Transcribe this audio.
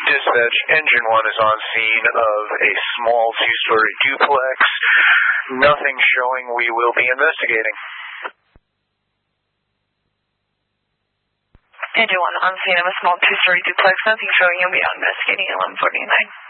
Dispatch, Engine 1 is on scene of a small two-story duplex. Nothing showing. We will be investigating. Engine 1 on scene of a small two-story duplex. Nothing showing. You'll be investigating at 11:49.